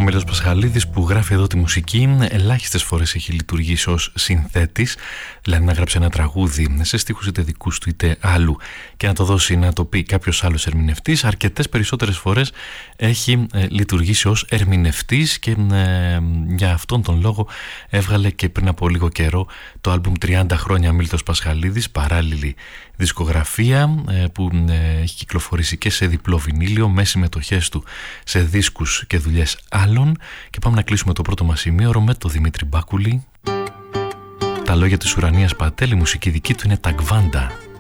Μίλτος Πασχαλίδης, που γράφει εδώ τη μουσική, ελάχιστες φορές έχει λειτουργήσει ως συνθέτης, δηλαδή να γράψει ένα τραγούδι σε στίχους είτε δικούς του είτε άλλου και να το δώσει να το πει κάποιος άλλος ερμηνευτής. Αρκετές περισσότερες φορές έχει λειτουργήσει ως ερμηνευτής και για αυτόν τον λόγο έβγαλε και πριν από λίγο καιρό το άλμπουμ 30 χρόνια Μίλτος Πασχαλίδης, παράλληλη δισκογραφία που έχει κυκλοφορήσει και σε διπλό βινίλιο με συμμετοχές του σε δίσκους και δουλειές άλλων. Και πάμε να κλείσουμε το πρώτο μας ημίωρο με το Δημήτρη Μπάκουλη. Τα λόγια της Ουρανίας Πατέλη, η μουσική δική του είναι τα Γκβάντα.